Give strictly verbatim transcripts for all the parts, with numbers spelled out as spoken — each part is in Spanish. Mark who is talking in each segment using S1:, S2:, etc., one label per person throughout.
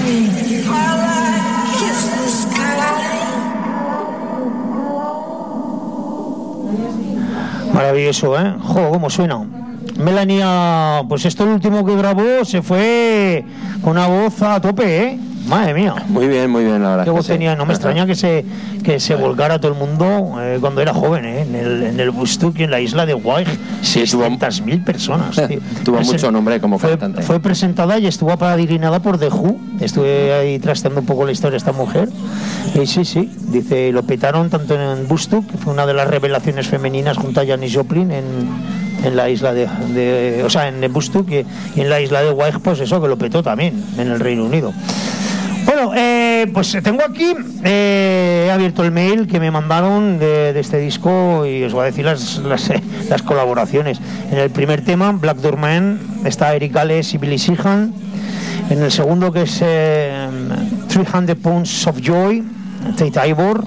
S1: Maravilloso, ¿eh? Jo, cómo suena. Melanie, pues esto el último que grabó se fue con una voz a tope, ¿eh? Madre mía.
S2: Muy bien, muy bien, la verdad.
S1: Qué voz
S2: sí.
S1: tenía. No me extraña que se que se volcara todo el mundo eh, cuando era joven, ¿eh? En el, en el Woodstock y en la isla de Wight.
S2: Sí,
S1: seiscientas mil personas, tío.
S2: Tuvo
S1: Presen
S2: mucho nombre como
S1: fue,
S2: cantante.
S1: Fue presentada y estuvo apadrinada por The Who. Estuve ahí trasteando un poco la historia de esta mujer. Y sí, sí. Dice, lo petaron tanto en Woodstock, que fue una de las revelaciones femeninas junto a Janis Joplin en... en la isla de, de o sea en Woodstock y, y en la isla de Wight, pues eso, que lo petó también en el Reino Unido. Bueno, eh, pues tengo aquí eh, he abierto el mail que me mandaron de, de este disco y os voy a decir las, las, eh, las colaboraciones. En el primer tema, Black Door Man, está Eric Gales y Billy Sheehan. En el segundo, que es eh, three hundred pounds of Joy, Tate Ivor.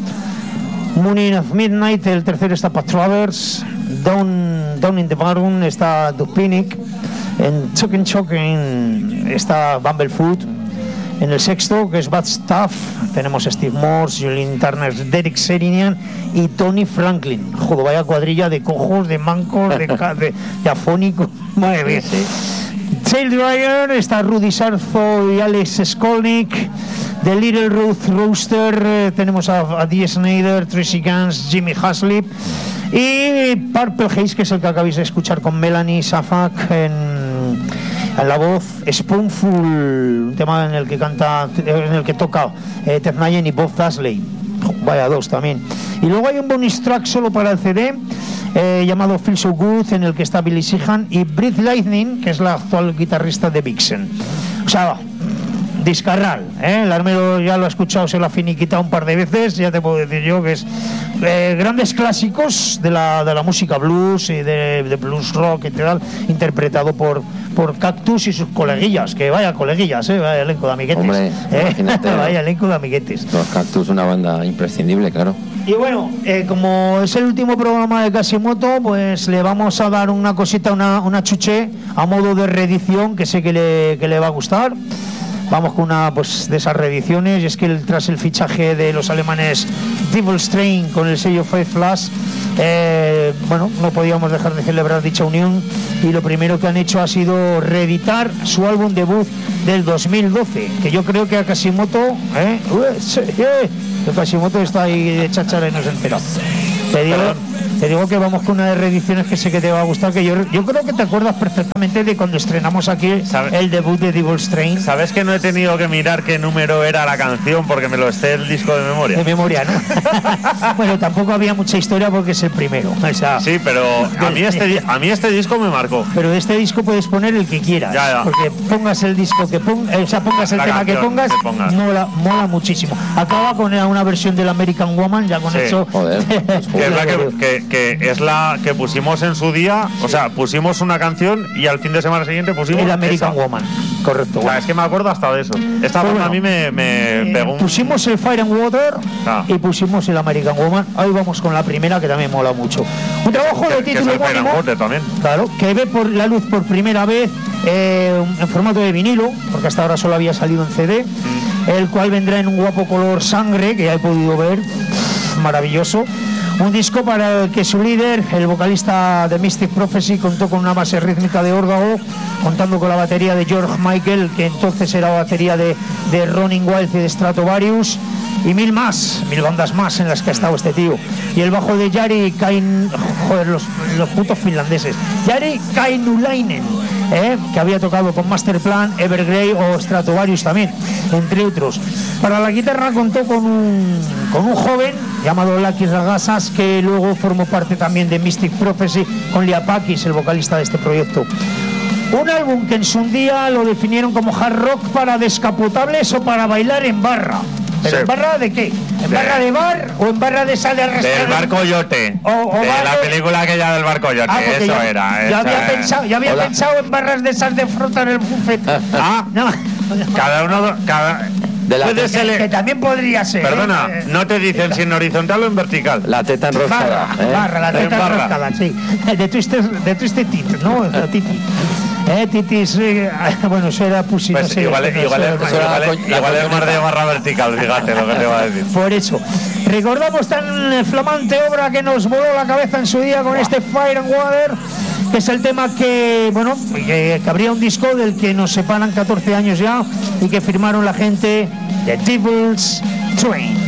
S1: Moon of Midnight, el tercero está Pat Travers. Down, Down in the Barroom está Doug Pinnick. En Chokin' Chokin' está Bumblefoot. En el sexto, que es Bad Stuff, tenemos a Steve Morse, Julian Turner, Derek Sherinian y Tony Franklin. Joder, vaya cuadrilla de cojos, de mancos, de, de, de afónicos. Madre mía. Tail Dryer, está Rudy Sarzo y Alex Skolnick. The Little Ruth Rooster, eh, tenemos a, a Dee Snider, Tracy Gans, Jimmy Haslip y Purple Haze, que es el que acabáis de escuchar con Melanie Safak en... en la voz, Spoonful, un tema en el que canta, en el que toca eh, Ted Nugent y Bob Daisley. Vaya dos también. Y luego hay un bonus track solo para el C D eh, llamado Feel So Good, en el que está Billy Sheehan y Breathe Lightning, que es la actual guitarrista de Vixen. O sea, discarral, ¿eh? El Armero ya lo ha escuchado, se lo ha finiquitado un par de veces, ya te puedo decir yo que es eh, grandes clásicos de la, de la música blues y de, de blues rock y tal, interpretado por, por Cactus y sus coleguillas, que vaya coleguillas, ¿eh? Vaya elenco de amiguetes.
S2: Hombre,
S1: ¿eh? Vaya elenco de amiguetes.
S2: Los Cactus, una banda imprescindible, claro.
S1: Y bueno, eh, como es el último programa de Quasimoto, pues le vamos a dar una cosita, una, una chuche a modo de reedición, que sé que le, que le va a gustar. Vamos con una pues de esas reediciones, y es que el, tras el fichaje de los alemanes Devil's Train con el sello Five Flash, eh, bueno, no podíamos dejar de celebrar dicha unión, y lo primero que han hecho ha sido reeditar su álbum debut del dos mil doce, que yo creo que a Quasimoto, ¿eh? Uy, sí, eh, que Quasimoto está ahí de cháchara y no se entera. Te digo, te digo que vamos con una de reediciones que sé que te va a gustar, que yo, yo creo que te acuerdas perfectamente de cuando estrenamos aquí ¿Sabes? el debut de Devil's Train.
S3: ¿Sabes que no he tenido que mirar qué número era la canción porque me lo sé el disco de memoria?
S1: De memoria, ¿no? Bueno, tampoco había mucha historia porque es el primero. O sea,
S3: sí, pero a mí, este, a mí este disco me marcó.
S1: Pero de este disco puedes poner el que quieras.
S3: Ya, ya.
S1: Porque pongas el disco que pongas, o sea, pongas el
S3: la
S1: tema que pongas,
S3: que pongas.
S1: Mola, mola muchísimo. Acaba con una versión del American Woman, ya con
S3: sí.
S1: eso.
S2: Joder.
S3: Que es la que, que, que es la que pusimos en su día, o sea, pusimos una canción y al fin de semana siguiente pusimos
S1: el American
S3: esa.
S1: Woman. Correcto.
S3: O sea, es que me acuerdo hasta de eso. Esta
S1: pues
S3: banda bueno, a mí me, me
S1: eh,
S3: pegó un...
S1: Pusimos el Fire and Water
S3: ah.
S1: y pusimos el American Woman. Ahí vamos con la primera, que también mola mucho. Un trabajo
S3: que,
S1: de título
S3: que Fire and Water también.
S1: Claro, que ve por la luz por primera vez eh, en formato de vinilo, porque hasta ahora solo había salido en C D, mm. el cual vendrá en un guapo color sangre, que ya he podido ver, pff, maravilloso. Un disco para el que su líder, el vocalista de Mystic Prophecy, contó con una base rítmica de órdago, contando con la batería de George Michael, que entonces era batería de, de Running Wild y de Stratovarius, y mil más, mil bandas más en las que ha estado este tío. Y el bajo de Jari Kain, joder, los, los putos finlandeses, Jari Kainulainen, ¿eh? que había tocado con Masterplan, Evergrey o Stratovarius también, entre otros. Para la guitarra contó con un, con un joven llamado Lakis Ragasas, que luego formó parte también de Mystic Prophecy con Liapakis, el vocalista de este proyecto. Un álbum que en su día lo definieron como hard rock para descapotables o para bailar en barra. ¿Pero sí. en barra de qué? ¿En de, barra de bar o en barra de sal de restaurante?
S3: Del Bar Coyote.
S1: O, o
S3: de la de... película aquella del Bar Coyote. Ah, eso
S1: ya,
S3: era.
S1: Ya había, pensado, ya había pensado en barras de sal de fruta en el buffet.
S3: Ah, no. Cada uno... Cada...
S1: De la puede ser que, que también podría ser.
S3: Perdona,
S1: ¿eh?
S3: no te dicen si en horizontal o en vertical.
S2: La teta enroscada.
S1: Barra,
S2: ¿eh?
S1: barra la teta enroscada, sí. De Twisted, de Twisted Tit, ¿no? Titi. Eh, titis, eh, bueno, eso era Pussy.
S3: Pues
S1: no sé,
S3: igual,
S1: eso
S3: igual,
S1: era-
S3: igual, igual, igual es más de barra vertical, fíjate lo que te va a decir.
S1: Por eso, recordamos tan flamante obra que nos voló la cabeza en su día con este Fire and Water, que es el tema que, bueno, que, que habría un disco del que nos separan catorce años ya y que firmaron la gente de Devil's Train.